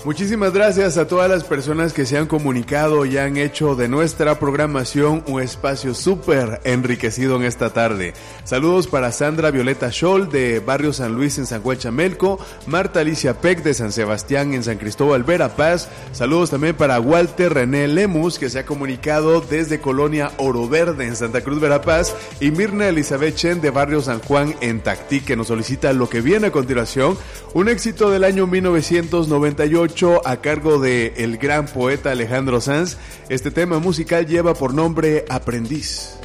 Muchísimas gracias a todas las personas que se han comunicado y han hecho de nuestra programación un espacio súper enriquecido en esta tarde. Saludos para Sandra Violeta Scholl de Barrio San Luis en San Juan Chamelco, Marta Alicia Peck de San Sebastián en San Cristóbal Verapaz. Saludos también para Walter René Lemus, que se ha comunicado desde Colonia Oro Verde en Santa Cruz Verapaz, y Mirna Elizabeth Chen de Barrio San Juan en Tactí, que nos solicita lo que viene a continuación, un éxito del año 1998 a cargo de el gran poeta Alejandro Sanz. Este tema musical lleva por nombre Aprendiz.